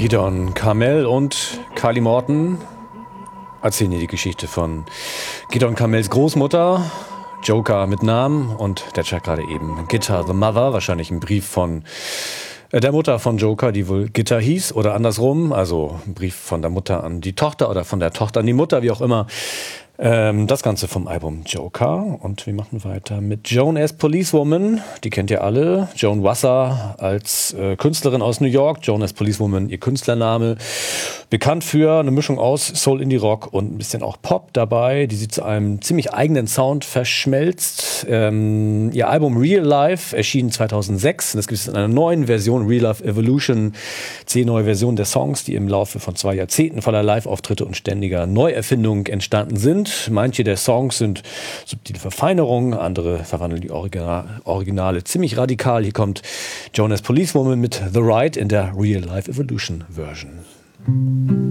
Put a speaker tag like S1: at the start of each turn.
S1: Gideon Carmel und Kylie Morton erzählen hier die Geschichte von Gideon Carmels Großmutter, Joker mit Namen, und der Track gerade eben Gitta the Mother, wahrscheinlich ein Brief von der Mutter von Joker, die wohl Gitta hieß, oder andersrum, also ein Brief von der Mutter an die Tochter oder von der Tochter an die Mutter, wie auch immer. Das Ganze vom Album Joker. Und wir machen weiter mit Joan as Policewoman. Die kennt ihr alle. Joan Wasser als Künstlerin aus New York. Joan as Policewoman, ihr Künstlername. Bekannt für eine Mischung aus Soul, Indie Rock und ein bisschen auch Pop dabei, die sie zu einem ziemlich eigenen Sound verschmelzt. Ihr Album Real Life erschien 2006. Und es gibt in einer neuen Version, Real Life Evolution, 10 neue Versionen der Songs, die im Laufe von 2 Jahrzehnten voller Live-Auftritte und ständiger Neuerfindung entstanden sind. Manche der Songs sind subtile Verfeinerungen, andere verwandeln die Originale ziemlich radikal. Hier kommt Joan as Policewoman mit The Ride in der Real Life Evolution Version.